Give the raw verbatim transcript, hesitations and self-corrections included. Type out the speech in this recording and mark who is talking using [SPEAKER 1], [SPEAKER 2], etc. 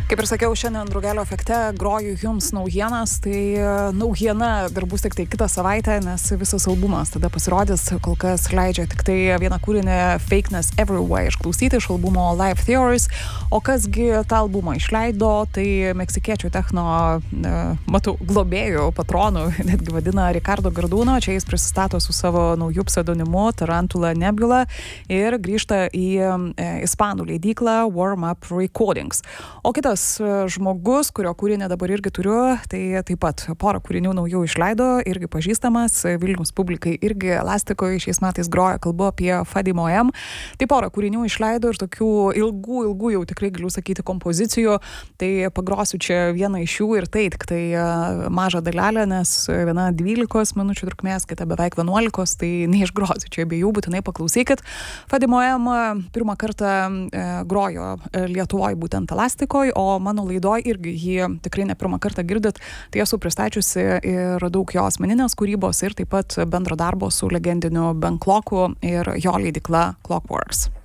[SPEAKER 1] Kaip ir sakiau, šiandien Drugelio efekte groju jums naujienas, tai naujiena dar bus tik tai kitą savaitę, nes visas albumas tada pasirodys, kol kas leidžia tik tai vieną kūrinį Fakeness Everywhere išklausyti iš albumo Live Theories, o kasgi tą albumą išleido, tai meksikiečių techno, matau, globėjų, patronų, netgi vadina Ricardo Garduno, čia jis prisistato su savo nauju pseudonimu Tarantula Nebula ir grįžta į ispanų leidyklą Warm Up Recordings. O kitas žmogus, kurio kūrinį dabar irgi turiu, tai taip pat porą kūrinių naujų išleido, irgi pažįstamas, Vilniaus publikai irgi Elastikoje šiais metais groja, kalbu apie Fadimo M. Tai porą kūrinių išleido ir tokių ilgų, ilgų jau tikrai galiu sakyti kompozicijų, tai pagrosiu čia vieną iš jų ir tai tik tai mažą dalelę, nes viena dvylikos minučių trukmės, kita beveik vienuolikos, tai neišgrosiu čia abiejų, būtinai paklausykit. Fadimo M pirmą kartą grojo Lietuvoje būtent Elastikoje, o mano laidoj irgi jį tikrai ne pirmą kartą girdit, tai esu pristačiusi ir daug jo asmeninės kūrybos ir taip pat bendro darbo su legendiniu Ben Clocku ir jo leidykla Clockworks.